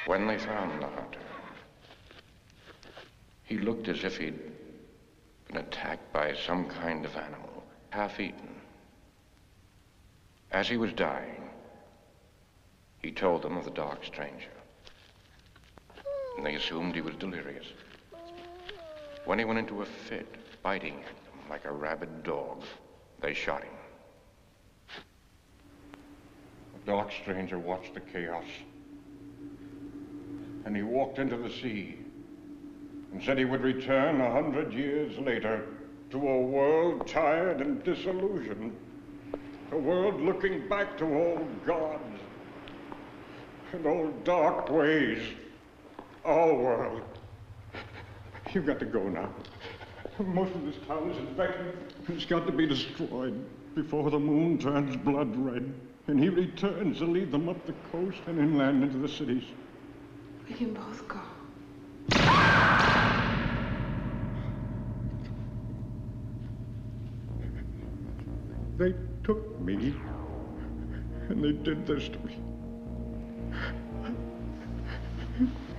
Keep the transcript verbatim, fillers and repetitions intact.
When they found the hunter, he looked as if he'd been attacked by some kind of animal, half eaten. As he was dying, he told them of the dark stranger. And they assumed he was delirious. When he went into a fit, biting at them like a rabid dog, they shot him. The dark stranger watched the chaos. And he walked into the sea and said he would return a hundred years later to a world tired and disillusioned. A world looking back to old gods and old dark ways. Our world. You've got to go now. Most of this town is infected. It's got to be destroyed before the moon turns blood red and he returns to lead them up the coast and inland into the cities. We can both go. They took me, and they did this to me.